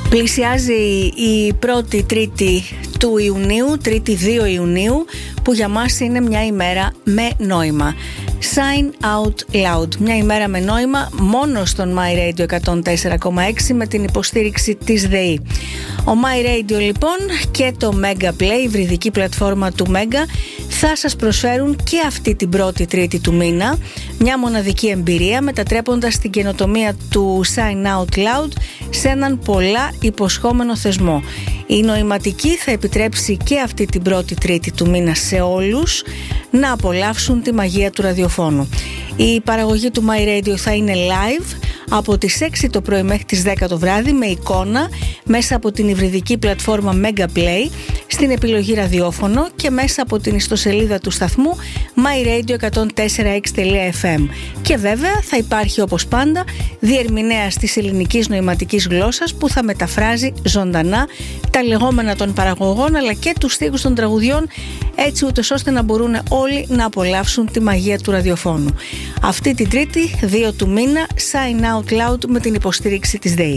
Πλησιάζει η πρώτη Τρίτη του Ιουνίου, Τρίτη 2 Ιουνίου, που για μας είναι μια ημέρα με νόημα. Sign Out Loud, μια ημέρα με νόημα μόνο στον My Radio 104,6 με την υποστήριξη της ΔΕΗ. Ο My Radio λοιπόν και το Mega Play, η υβριδική πλατφόρμα του Mega, θα σας προσφέρουν και αυτή την πρώτη Τρίτη του μήνα μια μοναδική εμπειρία, μετατρέποντας την καινοτομία του Sign Out Loud σε έναν πολλά υποσχόμενο θεσμό. Η νοηματική θα επιτρέψει και αυτή την πρώτη Τρίτη του μήνα σε όλους να απολαύσουν τη μαγεία του ραδιοφώνου. Η παραγωγή του My Radio θα είναι live από τις 6 το πρωί μέχρι τις 10 το βράδυ με εικόνα μέσα από την υβριδική πλατφόρμα Mega Play στην επιλογή ραδιόφωνο και μέσα από την ιστοσελίδα του σταθμού myradio104x.fm. Και βέβαια θα υπάρχει όπως πάντα διερμηνέας της ελληνικής νοηματικής γλώσσας που θα μεταφράζει ζωντανά τα λεγόμενα των παραγωγών αλλά και τους στίχους των τραγουδιών, έτσι ούτως ώστε να μπορούν όλοι να απολαύσουν τη μαγεία του ραδιοφώνου. Αυτή την Τρίτη 2 του μήνα Sign Out Loud με την υποστήριξη της ΔΕΗ.